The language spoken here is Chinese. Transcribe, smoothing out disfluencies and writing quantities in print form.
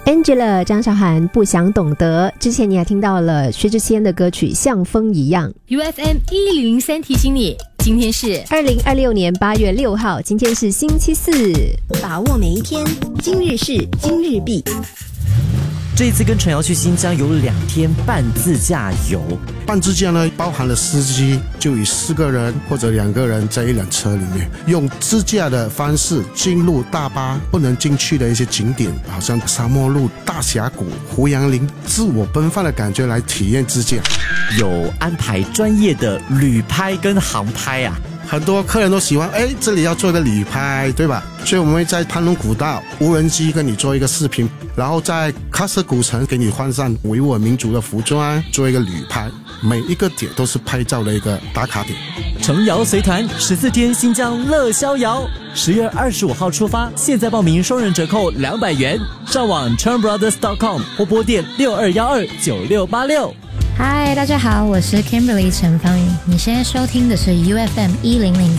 Angela 张韶涵不想懂得，之前你还听到了薛之谦的歌曲《像风一样》。 UFM 1003提醒你，今天是 2026年8月6号，今天是星期四， 把握每一天，今日事今日毕。 这一次跟陈瑶去新疆有2天半自驾游。 半自驾呢，包含了司机，就以4个人或者2个人在一辆车里面，用自驾的方式进入大巴不能进去的一些景点，好像沙漠路、大峡谷、胡杨林，自我奔放的感觉来体验自驾。 有安排专业的旅拍跟航拍啊。 很多客人都喜欢，这里要做一个旅拍，对吧？所以我们会在潘龙古道无人机跟你做一个视频，然后在喀什古城给你换上维吾尔民族的服装，做一个旅拍。每一个点都是拍照的一个打卡点。 程瑶随团14天新疆乐逍遥，10月25号出发，现在报名双人折扣200元，上网 churnbrothers.com 或拨电62129686。 嗨，大家好，我是 Kimberly 陈芳宇，你现在收听的是 UFM 1003。